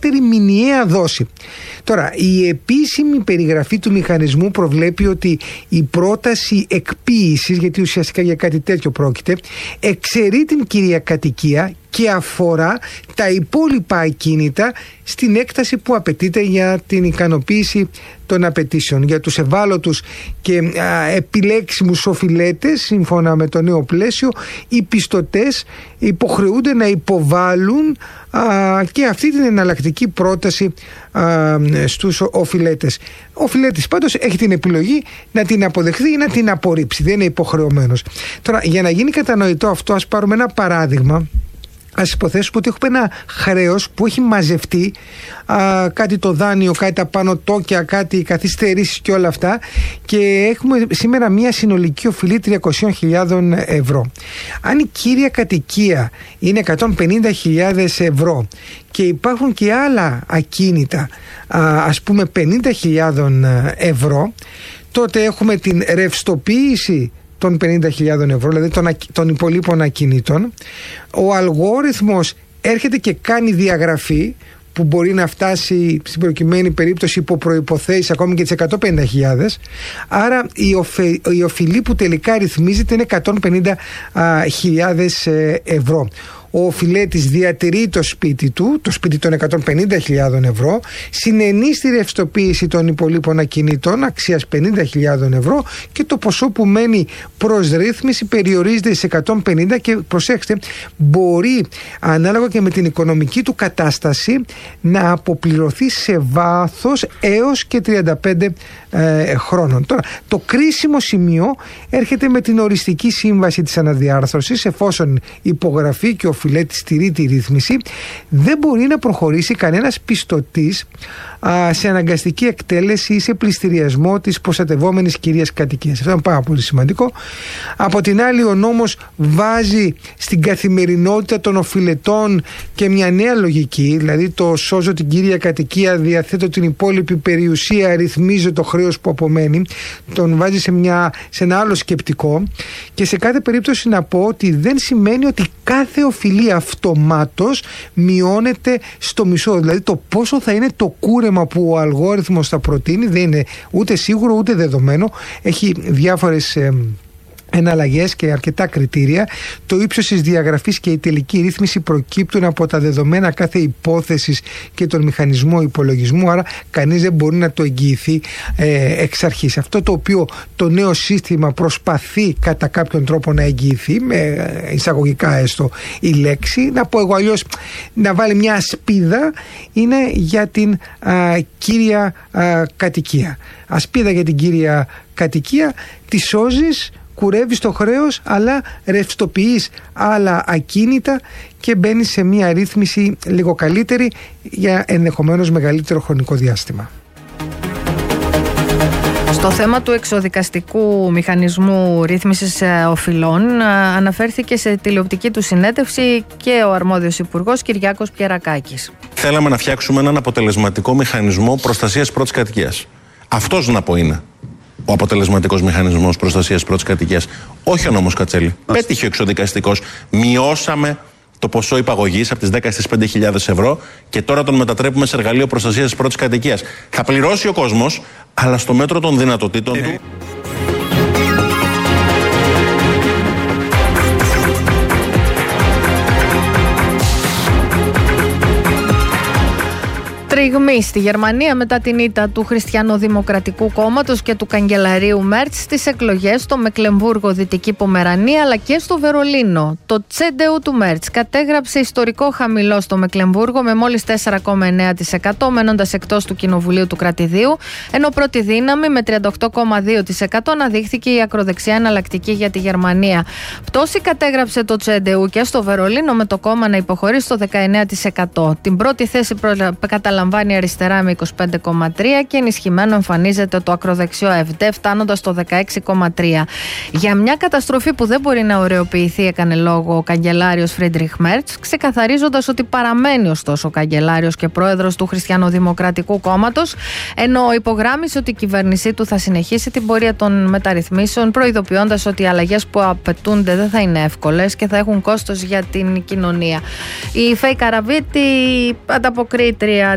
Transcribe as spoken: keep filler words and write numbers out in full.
δεύτερη μηνιαία δόση. Τώρα, η επίσημη περιγραφή του μηχανισμού προβλέπει ότι η πρόταση εκποίησης, γιατί ουσιαστικά για κάτι τέτοιο πρόκειται, εξαιρεί την κυριακατοικία και αφορά τα υπόλοιπα ακίνητα στην έκταση που απαιτείται για την ικανοποίηση των απαιτήσεων. Για τους ευάλωτους και α, επιλέξιμους οφειλέτες, σύμφωνα με το νέο πλαίσιο, οι πιστωτές υποχρεούνται να υποβάλουν α, και αυτή την εναλλακτική πρόταση α, στους οφειλέτες. Ο οφειλέτης πάντως έχει την επιλογή να την αποδεχθεί ή να την απορρίψει, δεν είναι υποχρεωμένος. Τώρα, για να γίνει κατανοητό αυτό, ας πάρουμε ένα παράδειγμα. Ας υποθέσουμε ότι έχουμε ένα χρέος που έχει μαζευτεί, α, κάτι το δάνειο, κάτι τα πάνω τόκια, κάτι καθυστερήσεις και όλα αυτά, και έχουμε σήμερα μια συνολική οφειλή τριακόσιες χιλιάδες ευρώ. Αν η κύρια κατοικία είναι εκατόν πενήντα χιλιάδες ευρώ και υπάρχουν και άλλα ακίνητα, α, ας πούμε πενήντα χιλιάδες ευρώ, τότε έχουμε την ρευστοποίηση των πενήντα χιλιάδες ευρώ, δηλαδή των, των υπολείπων ακινήτων. Ο αλγόριθμος έρχεται και κάνει διαγραφή που μπορεί να φτάσει στην προκειμένη περίπτωση υπό προϋποθέσεις ακόμη και τις εκατόν πενήντα χιλιάδες. Άρα η, οφε, η οφειλή που τελικά ρυθμίζεται είναι εκατόν πενήντα χιλιάδες ευρώ. Ο οφειλέτης διατηρεί το σπίτι του, το σπίτι των εκατόν πενήντα χιλιάδες ευρώ, συνενεί στη ρευστοποίηση των υπολείπων ακινήτων αξίας πενήντα χιλιάδες ευρώ και το ποσό που μένει προς ρύθμιση περιορίζεται σε εκατόν πενήντα και προσέξτε, μπορεί ανάλογα και με την οικονομική του κατάσταση να αποπληρωθεί σε βάθος έως και τριάντα πέντε ε, χρόνων. Τώρα, το κρίσιμο σημείο έρχεται με την οριστική σύμβαση της αναδιάρθρωσης. Εφόσον υπογραφεί και ο οφειλέτης στηρεί τη ρύθμιση, δεν μπορεί να προχωρήσει κανένας πιστωτής α, σε αναγκαστική εκτέλεση ή σε πληστηριασμό της προστατευόμενης κυρίας κατοικίας. Αυτό είναι πάρα πολύ σημαντικό. Από την άλλη, ο νόμος βάζει στην καθημερινότητα των οφειλετών και μια νέα λογική, δηλαδή το σώζω την κύρια κατοικία, διαθέτω την υπόλοιπη περιουσία, ρυθμίζω το χρέος που απομένει, τον βάζει σε, μια, σε ένα άλλο σκεπτικό. Και σε κάθε περίπτωση να πω ότι δεν σημαίνει ότι κάθε οφειλή αυτομάτως μειώνεται στο μισό. Δηλαδή το πόσο θα είναι το κούρεμα που ο αλγόριθμος θα προτείνει δεν είναι ούτε σίγουρο ούτε δεδομένο. Έχει διάφορες ε, εναλλαγές και αρκετά κριτήρια. Το ύψος της διαγραφής και η τελική ρύθμιση προκύπτουν από τα δεδομένα κάθε υπόθεσης και τον μηχανισμό υπολογισμού, άρα κανείς δεν μπορεί να το εγγυηθεί ε, εξ αρχής. Αυτό το οποίο το νέο σύστημα προσπαθεί κατά κάποιον τρόπο να εγγυηθεί, με εισαγωγικά έστω η λέξη, να πω εγώ αλλιώς, να βάλει μια ασπίδα, είναι για την α, κύρια α, κατοικία. Ασπίδα για την κύρια κατοικία, τη σώζεις, κουρεύεις το χρέος, αλλά ρευστοποιείς άλλα ακίνητα και μπαίνεις σε μια ρύθμιση λίγο καλύτερη για ενδεχομένως μεγαλύτερο χρονικό διάστημα. Στο θέμα του εξοδικαστικού μηχανισμού ρύθμισης οφειλών αναφέρθηκε σε τηλεοπτική του συνέντευξη και ο αρμόδιος υπουργός Κυριάκος Πιερακάκης. Θέλαμε να φτιάξουμε έναν αποτελεσματικό μηχανισμό προστασίας πρώτης κατοικίας. Αυτός να πω είναι ο αποτελεσματικός μηχανισμός προστασίας πρώτης κατοικίας. Όχι ο νόμος Κατσέλη. Πέτυχε ο εξοδικαστικός. Μειώσαμε το ποσό υπαγωγής από τις δέκα στις πέντε χιλιάδες ευρώ και τώρα τον μετατρέπουμε σε εργαλείο προστασίας πρώτης κατοικίας. Θα πληρώσει ο κόσμος, αλλά στο μέτρο των δυνατοτήτων του. Τριγμή στη Γερμανία μετά την ήττα του Χριστιανοδημοκρατικού Κόμματος και του καγκελαρίου Μέρτς στις εκλογές στο Μεκλεμβούργο, Δυτική Πομερανία αλλά και στο Βερολίνο. Το τσέντεου του Μέρτς κατέγραψε ιστορικό χαμηλό στο Μεκλεμβούργο με μόλις τέσσερα κόμμα εννέα τοις εκατό, μένοντας εκτός του Κοινοβουλίου του Κρατηδίου, ενώ πρώτη δύναμη με τριάντα οκτώ κόμμα δύο τοις εκατό αναδείχθηκε η ακροδεξιά εναλλακτική για τη Γερμανία. Πτώση κατέγραψε το τσέντεου και στο Βερολίνο, με το κόμμα να υποχωρεί στο δεκαεννέα τοις εκατό. Την πρώτη θέση καταλαμβάνει η αριστερά με είκοσι πέντε κόμμα τρία τοις εκατό και ενισχυμένο εμφανίζεται το ακροδεξιό ΕΦΔ, φτάνοντας στο δεκαέξι κόμμα τρία τοις εκατό. Για μια καταστροφή που δεν μπορεί να ωρεοποιηθεί, έκανε λόγο ο καγκελάριος Φρίντριχ Μέρτς, ξεκαθαρίζοντας ότι παραμένει ωστόσο ο καγκελάριος και πρόεδρος του Χριστιανοδημοκρατικού Κόμματος, ενώ υπογράμμισε ότι η κυβέρνησή του θα συνεχίσει την πορεία των μεταρρυθμίσεων, προειδοποιώντας ότι οι αλλαγές που απαιτούνται δεν θα είναι εύκολες και θα έχουν κόστος για την κοινωνία. Η Φέη Καραβίτη, ανταποκρίτρια